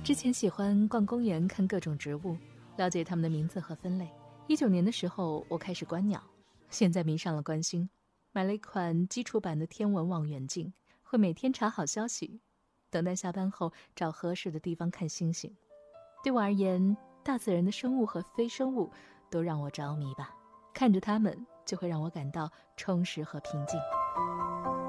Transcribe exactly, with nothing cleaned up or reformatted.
之前喜欢逛公园看各种植物，了解它们的名字和分类。一九年的时候我开始观鸟，现在迷上了观星，买了一款基础版的天文望远镜，会每天查好消息，等待下班后找合适的地方看星星。对我而言，大自然的生物和非生物都让我着迷吧，看着它们就会让我感到充实和平静。